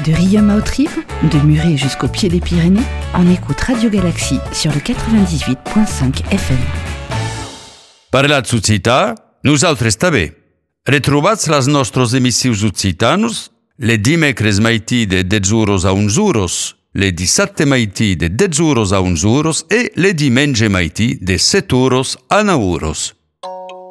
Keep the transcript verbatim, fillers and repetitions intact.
De Riom à Haute-Rive, de Muret jusqu'au pied des Pyrénées, on écoute Radio Galaxie sur le quatre-vingt-dix-huit virgule cinq F M. Parlats occità, nosaltres també. Retrobats les nostres emissius occitanos, le dimecres maití de dez euros a onze euros, le dissabte maití de dez euros a onze euros e le diumenge maití de set euros a nou euros.